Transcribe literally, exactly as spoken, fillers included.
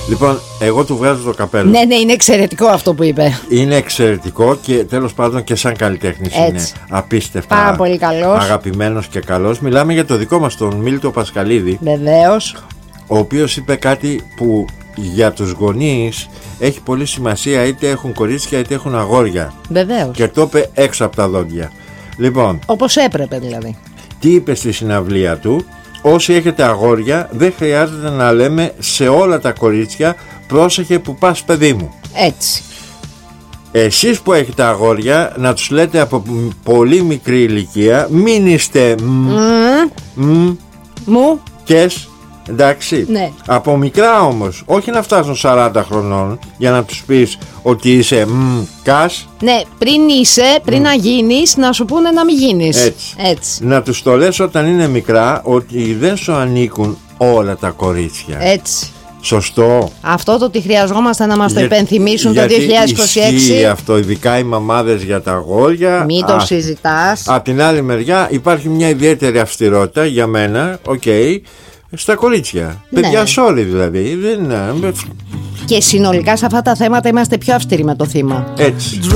Λοιπόν, εγώ του βγάζω το καπέλο. Ναι, ναι, είναι εξαιρετικό αυτό που είπε. Είναι εξαιρετικό και τέλος πάντων και σαν καλλιτέχνης είναι απίστευτα. Πάρα πολύ καλός. Αγαπημένος και καλός. Μιλάμε για το δικό μας τον Μίλτο Πασχαλίδη. Βεβαίως. Ο οποίος είπε κάτι που για τους γονείς έχει πολύ σημασία, είτε έχουν κορίτσια είτε έχουν αγόρια. Βεβαίως. Και το είπε έξω από τα δόντια. Λοιπόν, όπως έπρεπε δηλαδή. Τι είπε στη συναυλία του? Όσοι έχετε αγόρια, δεν χρειάζεται να λέμε σε όλα τα κορίτσια πρόσεχε που πας παιδί μου. Έτσι. Εσείς που έχετε αγόρια, να τους λέτε από πολύ μικρή ηλικία, μην είστε μ, mm. μ, μου κες, εντάξει. Ναι. Από μικρά όμως, όχι να φτάσουν σαράντα χρονών για να τους πεις ότι είσαι μ, κας. Ναι, πριν είσαι, πριν mm. να γίνεις, να σου πούνε να μην γίνεις. Έτσι. Έτσι. Να τους το λες όταν είναι μικρά ότι δεν σου ανήκουν όλα τα κορίτσια. Έτσι. Σωστό. Αυτό το ότι χρειαζόμαστε να μας Για, το υπενθυμίσουν το δύο χιλιάδες είκοσι έξι. Ισχύει αυτό, ειδικά οι μαμάδες για τα αγόρια. Μην το συζητάς. Απ' την άλλη μεριά υπάρχει μια ιδιαίτερη αυστηρότητα για μένα, οκ, okay, στα κορίτσια. Ναι. Παιδιά sorry δηλαδή. Δεν, και συνολικά σε αυτά τα θέματα είμαστε πιο αυστηροί με το θύμα. Έτσι.